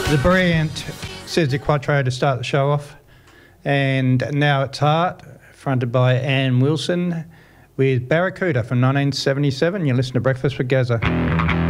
The brilliant Cesar Quattro to start the show off. And Now It's Heart, fronted by Ann Wilson, with Barracuda from 1977. You listen to Breakfast with Gazza.